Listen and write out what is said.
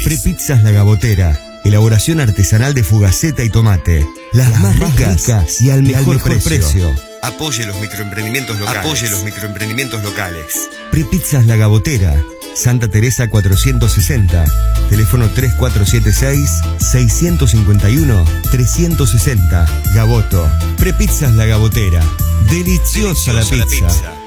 Prepizzas La Gabotera. Elaboración artesanal de fugaceta y tomate. Las más ricas y al mejor precio. Apoye los microemprendimientos locales. Prepizzas La Gabotera. Santa Teresa 460. Teléfono 3476-651-360. Gaboto. Prepizzas La Gabotera. Deliciosa la pizza.